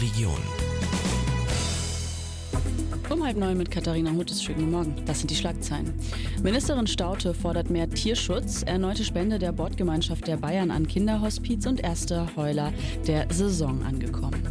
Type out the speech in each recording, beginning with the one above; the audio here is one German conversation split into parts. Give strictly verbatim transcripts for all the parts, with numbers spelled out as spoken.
Region. Um halb neun mit Katharina Hutes. Schönen guten Morgen. Das sind die Schlagzeilen. Ministerin Staudte fordert mehr Tierschutz, erneute Spende der Bordgemeinschaft der Bayern an Kinderhospiz und erster Heuler der Saison angekommen.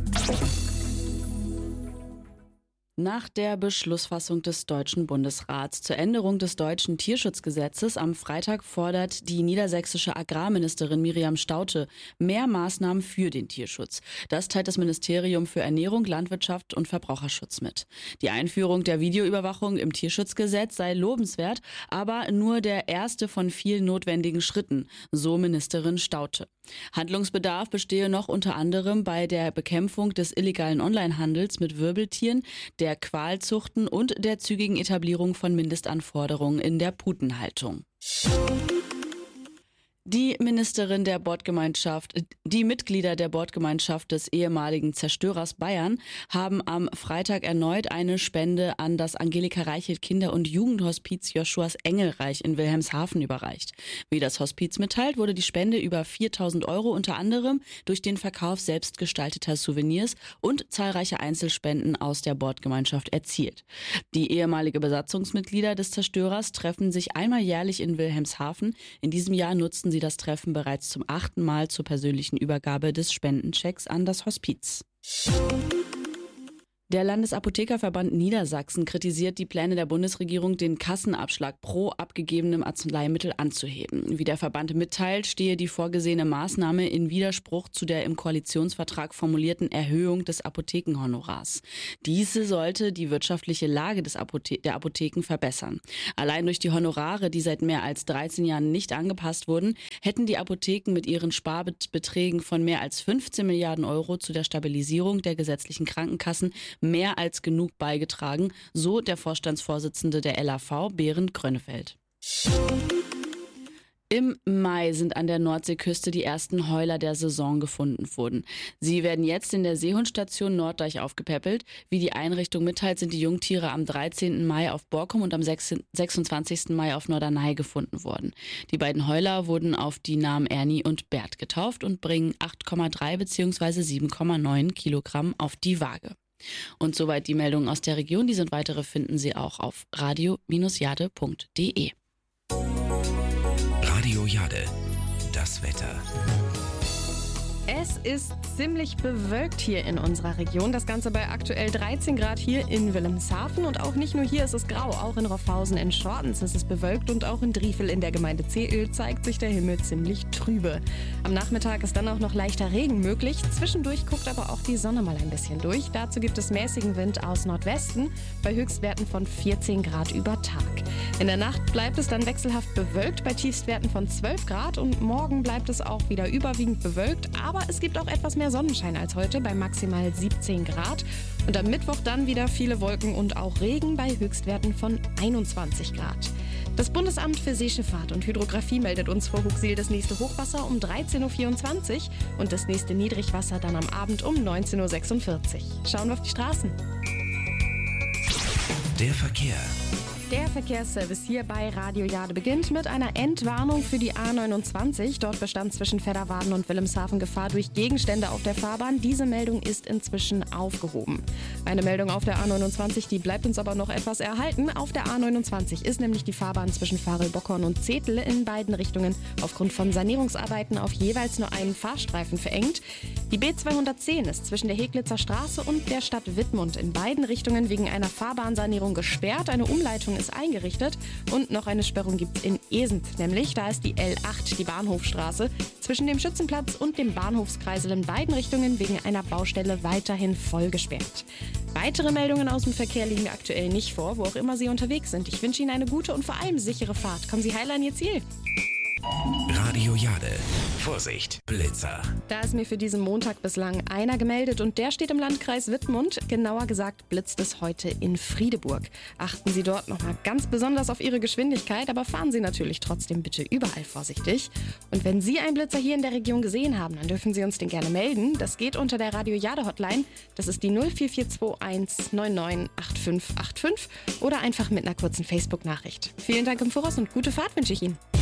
Nach der Beschlussfassung des Deutschen Bundesrats zur Änderung des deutschen Tierschutzgesetzes am Freitag fordert die niedersächsische Agrarministerin Miriam Staudte mehr Maßnahmen für den Tierschutz. Das teilt das Ministerium für Ernährung, Landwirtschaft und Verbraucherschutz mit. Die Einführung der Videoüberwachung im Tierschutzgesetz sei lobenswert, aber nur der erste von vielen notwendigen Schritten, so Ministerin Staudte. Handlungsbedarf bestehe noch unter anderem bei der Bekämpfung des illegalen Onlinehandels mit Wirbeltieren, der Qualzuchten und der zügigen Etablierung von Mindestanforderungen in der Putenhaltung. Die Ministerin der Bordgemeinschaft, die Mitglieder der Bordgemeinschaft des ehemaligen Zerstörers Bayern haben am Freitag erneut eine Spende an das Angelika Reichelt Kinder- und Jugendhospiz Joschuas Engelreich in Wilhelmshaven überreicht. Wie das Hospiz mitteilt, wurde die Spende über viertausend Euro unter anderem durch den Verkauf selbstgestalteter Souvenirs und zahlreiche Einzelspenden aus der Bordgemeinschaft erzielt. Die ehemalige Besatzungsmitglieder des Zerstörers treffen sich einmal jährlich in Wilhelmshaven. In diesem Jahr nutzten sie das Treffen bereits zum achten Mal zur persönlichen Übergabe des Spendenchecks an das Hospiz. Der Landesapothekerverband Niedersachsen kritisiert die Pläne der Bundesregierung, den Kassenabschlag pro abgegebenem Arzneimittel anzuheben. Wie der Verband mitteilt, stehe die vorgesehene Maßnahme in Widerspruch zu der im Koalitionsvertrag formulierten Erhöhung des Apothekenhonorars. Diese sollte die wirtschaftliche Lage des Apothe- der Apotheken verbessern. Allein durch die Honorare, die seit mehr als dreizehn Jahren nicht angepasst wurden, hätten die Apotheken mit ihren Sparbeträgen von mehr als fünfzehn Milliarden Euro zu der Stabilisierung der gesetzlichen Krankenkassen mehr als genug beigetragen, so der Vorstandsvorsitzende der L A V, Berend Grönefeld. Im Mai sind an der Nordseeküste die ersten Heuler der Saison gefunden worden. Sie werden jetzt in der Seehundstation Norddeich aufgepäppelt. Wie die Einrichtung mitteilt, sind die Jungtiere am dreizehnten Mai auf Borkum und am sechsundzwanzigsten Mai auf Norderney gefunden worden. Die beiden Heuler wurden auf die Namen Ernie und Bert getauft und bringen acht Komma drei bzw. sieben Komma neun Kilogramm auf die Waage. Und soweit die Meldungen aus der Region. Diese und weitere finden Sie auch auf radio Bindestrich jade Punkt de. Radio Jade, das Wetter. Es ist ziemlich bewölkt hier in unserer Region. Das Ganze bei aktuell dreizehn Grad hier in Wilhelmshaven. Und auch nicht nur hier ist es grau, auch in Roffhausen in Schortens ist es bewölkt und auch in Driefel in der Gemeinde Zehel zeigt sich der Himmel ziemlich trübe. Am Nachmittag ist dann auch noch leichter Regen möglich. Zwischendurch guckt aber auch die Sonne mal ein bisschen durch. Dazu gibt es mäßigen Wind aus Nordwesten bei Höchstwerten von vierzehn Grad über Tag. In der Nacht bleibt es dann wechselhaft bewölkt bei Tiefstwerten von zwölf Grad und morgen bleibt es auch wieder überwiegend bewölkt, aber es gibt auch etwas mehr Sonnenschein als heute bei maximal siebzehn Grad. Und am Mittwoch dann wieder viele Wolken und auch Regen bei Höchstwerten von einundzwanzig Grad. Das Bundesamt für Seeschifffahrt und Hydrographie meldet uns vor Hoogseel das nächste Hochwasser um dreizehn Uhr vierundzwanzig und das nächste Niedrigwasser dann am Abend um neunzehn Uhr sechsundvierzig. Schauen wir auf die Straßen. Der Verkehr. Der Verkehrsservice hier bei Radio Jade beginnt mit einer Entwarnung für die A neunundzwanzig. Dort bestand zwischen Vedderwaden und Wilhelmshaven Gefahr durch Gegenstände auf der Fahrbahn. Diese Meldung ist inzwischen aufgehoben. Eine Meldung auf der A neunundzwanzig, die bleibt uns aber noch etwas erhalten. Auf der A neunundzwanzig ist nämlich die Fahrbahn zwischen Farel-Bockhorn und Zetel in beiden Richtungen aufgrund von Sanierungsarbeiten auf jeweils nur einen Fahrstreifen verengt. Die B zweihundertzehn ist zwischen der Heglitzer Straße und der Stadt Wittmund in beiden Richtungen wegen einer Fahrbahnsanierung gesperrt. Eine Umleitung ist eingerichtet und noch eine Sperrung gibt es in Esend, nämlich da ist die L acht, die Bahnhofstraße, zwischen dem Schützenplatz und dem Bahnhofskreisel in beiden Richtungen wegen einer Baustelle weiterhin voll gesperrt. Weitere Meldungen aus dem Verkehr liegen aktuell nicht vor, wo auch immer Sie unterwegs sind. Ich wünsche Ihnen eine gute und vor allem sichere Fahrt. Kommen Sie heil an Ihr Ziel. Radio Jade. Vorsicht, Blitzer. Da ist mir für diesen Montag bislang einer gemeldet und der steht im Landkreis Wittmund. Genauer gesagt blitzt es heute in Friedeburg. Achten Sie dort nochmal ganz besonders auf Ihre Geschwindigkeit, aber fahren Sie natürlich trotzdem bitte überall vorsichtig. Und wenn Sie einen Blitzer hier in der Region gesehen haben, dann dürfen Sie uns den gerne melden. Das geht unter der Radio Jade Hotline. Das ist die null vier vier zwei eins neun neun acht fünf acht fünf oder einfach mit einer kurzen Facebook-Nachricht. Vielen Dank im Voraus und gute Fahrt wünsche ich Ihnen.